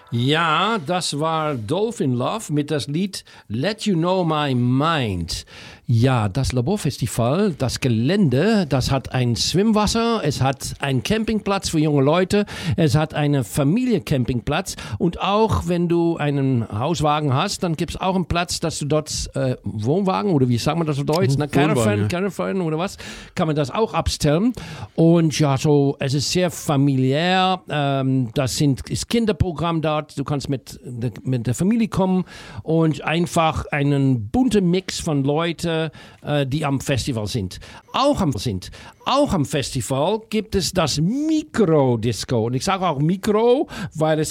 Ja, das war Dolphin Love mit das Lied Let You Know My Mind. Ja, das Laborfestival, das Gelände, das hat ein Schwimmwasser, es hat einen Campingplatz für junge Leute, es hat einen Familiencampingplatz und auch wenn du einen Hauswagen hast, dann gibt es auch einen Platz, dass du dort Wohnwagen oder wie sagt man das auf Deutsch, Caravan oder was, kann man das auch abstellen und ja, so, es ist sehr familiär, das ist Kinderprogramm dort, du kannst mit der Familie kommen und einfach einen bunten Mix von Leuten, die am Festival sind. Auch am Festival gibt es das Mikro-Disco. Und ich sage auch Mikro, weil es